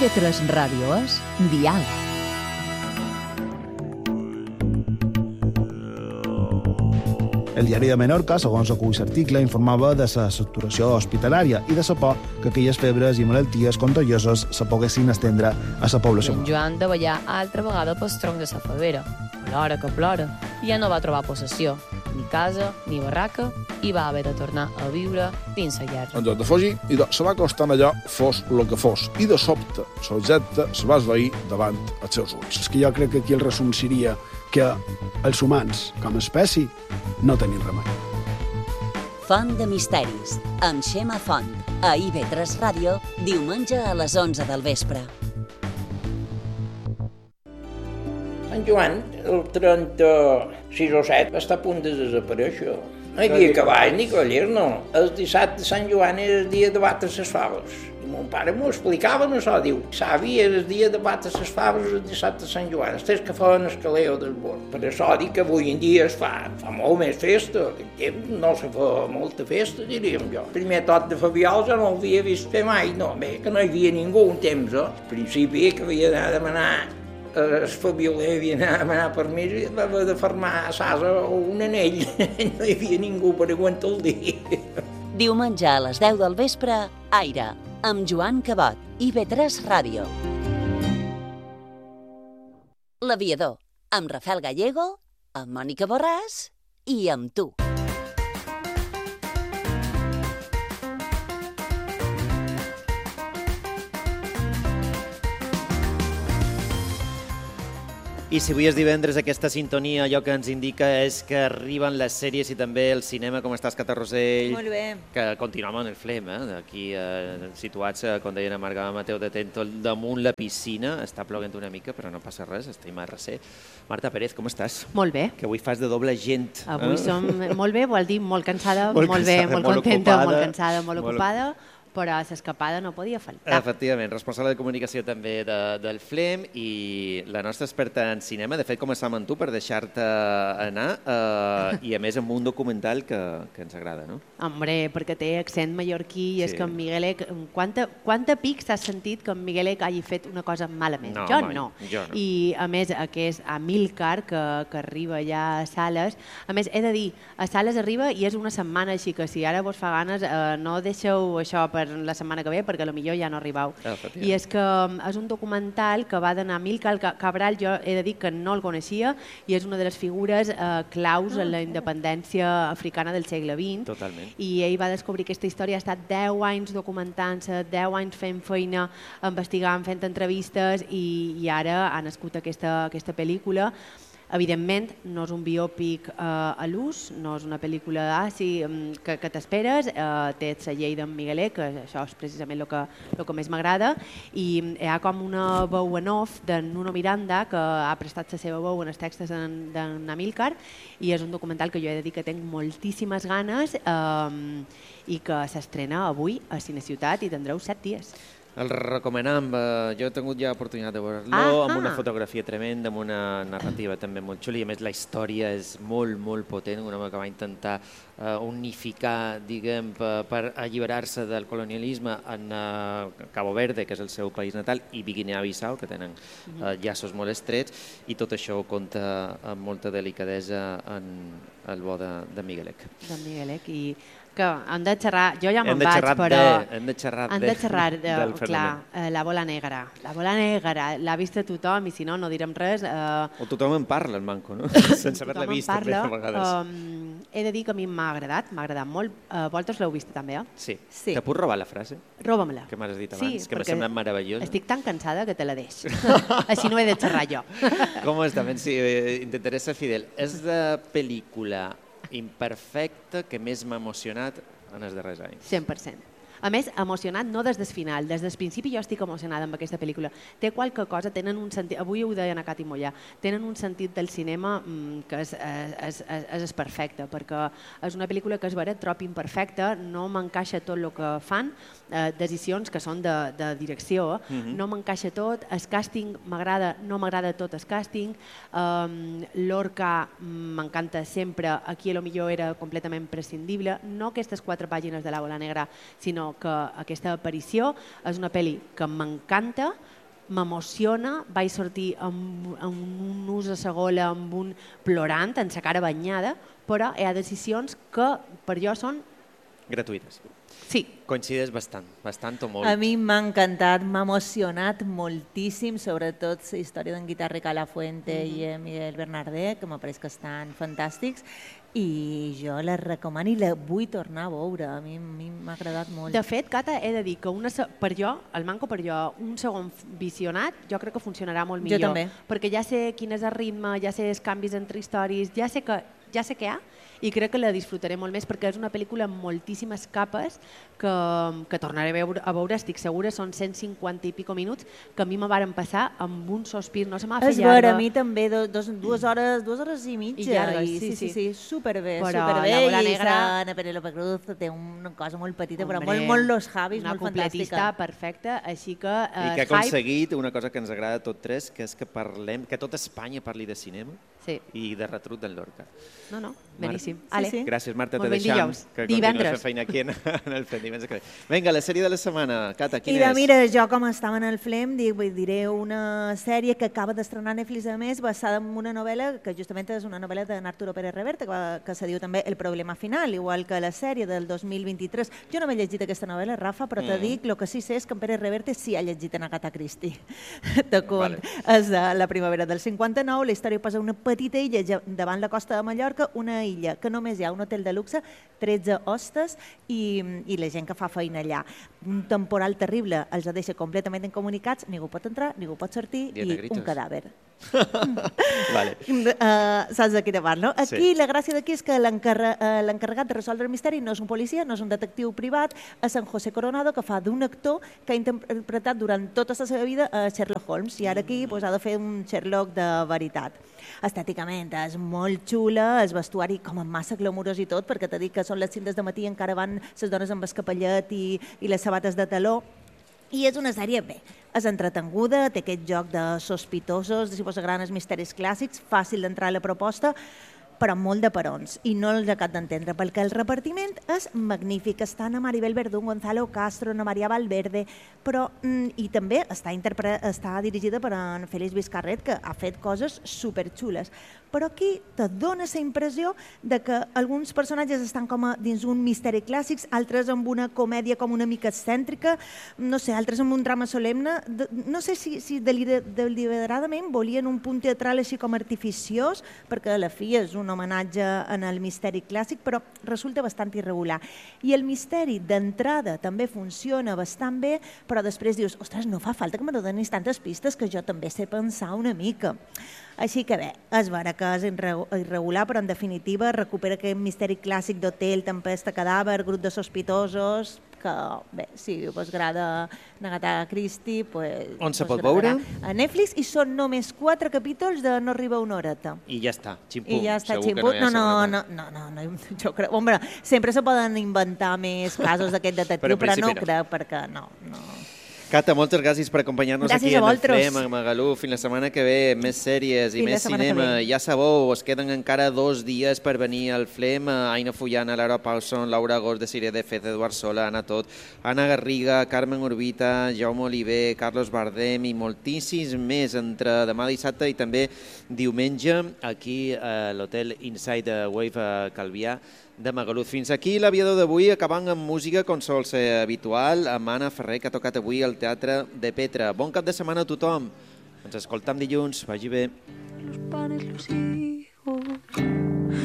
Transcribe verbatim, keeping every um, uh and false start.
I V tres Ràdio és Dial. El diari de Menorca, segons acull l'article, informava de la saturació hospitalària i de la por que aquelles febres i malalties contagioses se poguessin estendre a la població. En Joan de ballar altra vegada pel tronc de la favera. Plora que plora. I ja no va trobar possessió, ni casa, ni barraca, i va haver de tornar a viure dins la llar. En lloc de fugir, idò, se va acostant allò, fos el que fos, i de sobte, l'objecte se va esvair davant els seus ulls. És que jo crec que aquí el resum seria que els humans, com a espècie, no tenim remei. Font de misteris, amb Xema Font, a I V tres Ràdio, diumenge a les onze del vespre. Sant Joan, el trenta-sis o set, va estar a punt de desaparèixer. No hi havia cavalls ni cavallers, no. El dissabte de Sant Joan era el dia de batre les faves. I mon pare m'ho explicava, no això, diu, savi, era el dia de batre les faves el dissabte de Sant Joan, els tres que feien el caleo del bord. Per això dic que avui en dia es fa, fa molt més festa, que no se fa molta festa, diríem jo. El primer tot de Fabiol jo no l'havia vist fer mai, no, bé, que no hi havia ningú un temps, eh? Al principi que havia d'anar a demanar el Fabioler havia d'anar a demanar permís i va haver de fermar a Sasa un anell. No hi havia ningú per aguantar el dia. Diumenge a les deu del vespre, Aire, amb Joan Cabot, I V tres Ràdio. L'Aviador, amb Rafael Gallego, amb Mònica Borràs i amb tu. I si avui és divendres, aquesta sintonia allò que ens indica és que arriben les sèries i també el cinema. Com estàs, Cata Rosell? Molt bé. Que continuem en el Flem, eh? Aquí eh, situats, eh, com deia la Marga Mateu de Tento, damunt la piscina. Està ploguent una mica, però no passa res, estem a recer. Marta Pérez, com estàs? Molt bé. Que avui fas de doble gent. Avui eh? som molt bé, vol dir molt cansada, molt, molt cansada, bé, molt, molt contenta, ocupada, molt cansada, molt, molt ocupada. Però l'escapada no podia faltar. Efectivament, responsable de comunicació també de, del Flem i la nostra experta en cinema. De fet, començàvem amb tu per deixar-te anar eh, i a més amb un documental que, que ens agrada, no? Hombre, perquè té accent mallorquí i sí. És que en Miguelec... Quanta, quanta pic t'has sentit que en Miguelec hagi fet una cosa malament? No, jo, mai, no. jo no. I a més, aquest Amílcar, que, que arriba ja a Sales... A més, he de dir, a Sales arriba i és una setmana, així que si ara vos fa ganes, eh, no deixeu això per la setmana que ve, perquè potser ja no arribau. Ah, I és que és un documental que va d'anar Amílcar Cabral, jo he de dir que no el coneixia, i és una de les figures eh, claus en la independència africana del segle vint. Totalment. I ell va descobrir aquesta història, ha estat deu anys documentant-se, deu anys fent feina, investigant, fent entrevistes, i, i ara ha nascut aquesta, aquesta pel·lícula. Evidentment, no és un biòpic eh, a l'ús, no és una pel·lícula ah, sí, que, que t'esperes, eh, té la llei d'en Miguelec, que això és precisament el que, el que més m'agrada, i hi ha com una veu en off de Nuno Miranda, que ha prestat la seva veu en els textos d'en Amílcar, i és un documental que jo he de dir que tinc moltíssimes ganes eh, i que s'estrena avui a Cineciutat i tindreu set dies. El recomanem, eh, jo he tingut ja oportunitat de veure-lo, ah, amb ah. una fotografia tremenda, amb una narrativa també molt xula, i a més la història és molt, molt potent, un home que va intentar eh, unificar, diguem, per, per alliberar-se del colonialisme en eh, Cabo Verde, que és el seu país natal, i Guinea-Bissau, que tenen eh, llaços molt estrets, i tot això ho compta amb molta delicadesa en el bo de, de Miguelec. De Miguelec, i que hem de xerrar, jo ja me'n Hem de vaig, xerrar però de, hem de xerrar hem de, de xerrar, de, del clar, fenomen. eh, la bola negra. La bola negra l'ha vista tothom i si no, no direm res. Eh, O tothom en parla, el manco, no? Sense haver-la tothom en vist, també, parla. a vegades. Um, he de dir que a mi m'ha agradat, m'ha agradat molt. Uh, vosaltres l'heu vista també, eh? Sí. Sí. Te puc robar la frase Roba-me-la. que m'has dit Sí, abans, que m'ha perquè semblat meravellosa? estic tan cansada que te la deix. Així no he de xerrar jo. Com està? Ben, sí, eh, intentaré ser fidel. És la pel·lícula imperfecta que més m'ha emocionat en els darrers anys. cent per cent. A més, emocionat no des del final, des del principi jo estic emocionada amb aquesta pel·lícula. Té qualque cosa, tenen un sentit, avui ho deien a Cati Mollà, tenen un sentit del cinema mmm, que és, és, és, és perfecte, perquè és una pel·lícula que és vera, trop imperfecta, no m'encaixa tot el que fan, eh, decisions que són de, de direcció, mm-hmm. no m'encaixa tot, el càsting m'agrada, no m'agrada tot el càsting, um, l'Orca m'encanta sempre, aquí a lo millor era completament prescindible, no aquestes quatre pàgines de la bola negra, sinó sinó que aquesta aparició és una pel·li que m'encanta, m'emociona, vaig sortir amb, amb un ús de la gola, amb un plorant, en la cara banyada, però hi ha decisions que per jo són... gratuïtes. Sí. Coincides bastant, bastant o molt. A mi m'ha encantat, m'ha emocionat moltíssim, sobretot la història d'en Guitarre Calafuente mm -hmm. i Miguel Bernardet, que m'apareix que estan fantàstics, i jo la recomano i la vull tornar a veure, a mi m'ha agradat molt. De fet, Cata, he de dir que una, per jo, el manco per jo, un segon visionat, jo crec que funcionarà molt millor. Jo també. Perquè ja sé quin és el ritme, ja sé els canvis entre històries, ja sé que ja sé què hi ha, i crec que la disfrutaré molt més perquè és una pel·lícula amb moltíssimes capes que, que tornaré a veure, a veure, estic segura, són cent cinquanta i pico minuts que a mi me varen passar amb un sospir, no se m'ha fet llarga. És vera, a mi també, dos, dues, hores, dues hores i mitja. I llargues, i, sí, sí, sí, sí. sí, superbé, però superbé. la bola I negra... Ana Penélope Cruz té una cosa molt petita, Hombre, però molt, molt los Javis, una molt completista fantàstica. perfecta, així que... I Eh, que ha aconseguit una cosa que ens agrada a tots tres, que és que parlem, que tot Espanya parli de cinema sí. i de Retruc del Lorca. No, no, beníssim. Sí, Ale. sí. Gràcies, Marta, te Molt ben deixam, dijous. que Divendres. continues fent feina aquí en, en el Fem divendres que ve. Vinga, la sèrie de la setmana, Cata, I quina de, és? mira, jo com estava en el Flem, dic, vull, diré una sèrie que acaba d'estrenar Netflix a més, basada en una novel·la que justament és una novel·la de Arturo Pérez Reverte, que, va, que se diu també El problema final, igual que la sèrie del dos mil vint-i-tres. Jo no m'he llegit aquesta novel·la, Rafa, però te Mm. dic, el que sí sé és que en Pérez Reverte sí ha llegit en Agatha Christie. De cont. Vale. És de la primavera del cinquanta-nou, la història posa una petita illa ja- davant la costa de Mallorca, una illa que només hi ha un hotel de luxe, tretze hostes i, i la gent que fa feina allà. Un temporal terrible els deixa completament incomunicats, ningú pot entrar, ningú pot sortir Dieta i gritos. un cadàver. Vale. Uh, saps de quina part, no? Aquí Sí. la gràcia d'aquí és que l'encarre- eh, l'encarregat de resoldre el misteri no és un policia, no és un detectiu privat, és en José Coronado, que fa d'un actor que ha interpretat durant tota la seva vida a Sherlock Holmes, i ara aquí pues, ha de fer un Sherlock de veritat. Estèticament és molt xula, el vestuari com amb massa glamurós i tot, perquè t'he dit que són les cinc de matí i encara van les dones amb el capellet i, i les sabates de taló. I és una sèrie, bé, és entretenguda, té aquest joc de sospitosos, de si vos agraden els misteris clàssics, fàcil d'entrar a la proposta, però amb molt de perons, i no els acabo d'entendre, perquè el repartiment és magnífic. Està Ana Maribel Verdún, Gonzalo Castro, Ana Maria Valverde, però, mm, i també està, interpre- està dirigida per en Félix Vizcarret, que ha fet coses superxules. Però aquí te dona la impressió de que alguns personatges estan com a dins un misteri clàssic, altres amb una comèdia com una mica excèntrica, no sé, altres amb un drama solemne. De, no sé si, si delira- deliberadament volien un punt teatral així com artificiós, perquè a la fi és un homenatge en el misteri clàssic, però resulta bastant irregular. I el misteri d'entrada també funciona bastant bé, però després dius, ostres, no fa falta que me donis tantes pistes, que jo també sé pensar una mica. Així que bé, és vera que és irre- irregular, però en definitiva recupera aquest misteri clàssic d'hotel, tempesta, cadàver, grup de sospitosos, que bé, si us agrada Agatha Christie, pues, On se us pot agradarà. veure? A Netflix, i són només quatre capítols de no arriba a una horeta. I ja està, ximpum. I ja està Segur que ximput. hi ha No, no, segona no, part. no, no, no, jo crec... Hombre, sempre se poden inventar més casos d'aquest Però detectiu, en però no principi no. crec, perquè no, no. Cata, moltes gràcies per acompanyar-nos Gràcies aquí a en el vosaltres. Flem, a Magalú. Fins la setmana que ve, més sèries i Fins la més setmana que cinema. ve. Ja sabeu, es queden encara dos dies per venir al Flem. Aina Fullana, Laura Paulson, Laura Gos de Siré de Fez, Eduard Sola, Anna Tot, Anna Garriga, Carmen Urbita, Jaume Oliver, Carlos Bardem i moltíssims més entre demà dissabte i també diumenge aquí a l'hotel Inside Wave a Calvià de Magaluf. Fins aquí l'aviador d'avui, acabant amb música com sol ser habitual, amb Anna Ferrer, que ha tocat avui al Teatre de Petra. Bon cap de setmana a tothom. Ens escoltam dilluns. Vagi bé. Los panes, los hijos.